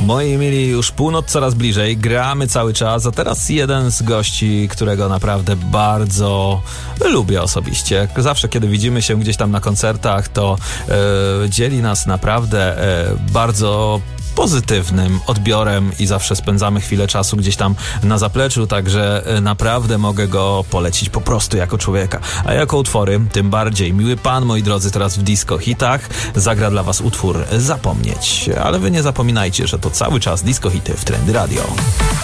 Moi mili, już północ coraz bliżej, gramy cały czas, a teraz jeden z gości, którego naprawdę bardzo lubię osobiście. Zawsze, kiedy widzimy się gdzieś tam na koncertach, to dzieli nas naprawdę bardzo pozytywnym odbiorem i zawsze spędzamy chwilę czasu gdzieś tam na zapleczu, także naprawdę mogę go polecić po prostu jako człowieka. A jako utwory, tym bardziej. Miły pan, moi drodzy, teraz w Disco Hitach zagra dla was utwór Zapomnieć. Ale wy nie zapominajcie, że to cały czas Disco Hity w Trendy Radio.